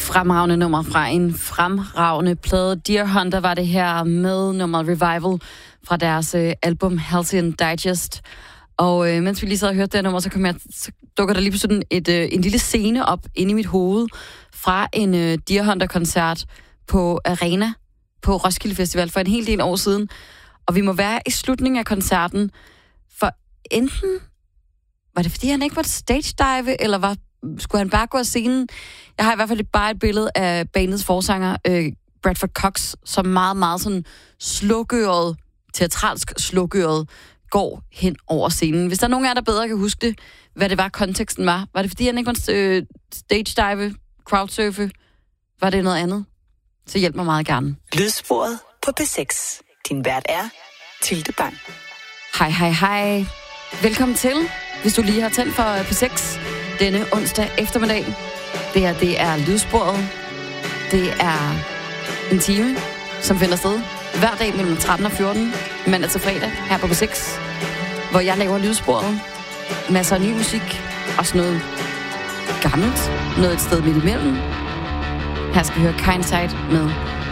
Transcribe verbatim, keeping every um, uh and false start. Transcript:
fremragende nummer fra en fremragende plade. Deer Hunter var det her med nummeret Revival fra deres øh, album Halcyon Digest. Og øh, mens vi lige sad og hørte det nummer, så, kom jeg, så dukker der lige pludselig et, øh, en lille scene op inde i mit hoved fra en øh, Deer Hunter-koncert på Arena på Roskilde Festival for en hel del år siden. Og vi må være i slutningen af koncerten, for enten var det fordi han ikke måtte stage dive, eller var, skulle han bare gå af scenen? Jeg har i hvert fald bare et billede af bandets forsanger, øh, Bradford Cox, som meget, meget sådan slukøret, teatralsk slukøret, går hen over scenen. Hvis der er nogen af jer, der bedre kan huske det, hvad det var, konteksten var. Var det fordi han ikke måtte øh, stage dive, crowdsurfe? Var det noget andet? Så hjælp mig meget gerne. Lydsporet på P seks. Din vært er Tilde Bang. Hej, hej, hej. Velkommen til, hvis du lige har tændt for P seks denne onsdag eftermiddag. Det her, det er Lydsporet. Det er en time, som finder sted hver dag mellem tretten og fjorten, mandag til fredag, her på P seks, hvor jeg laver Lydsporet. Masser af ny musik, også noget gammelt, noget et sted midt imellem. Her skal vi høre Kindside med